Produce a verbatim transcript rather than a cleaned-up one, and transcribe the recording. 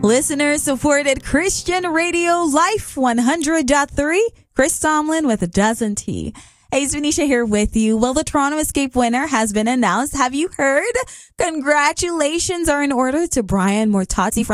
Listener supported Christian Radio Life one hundred point three. Chris Tomlin with Doesn't He? Hey, it's Venetia here with you. Well, the Toronto Escape winner has been announced. Have you heard? Congratulations are in order to Brian Mortazzi from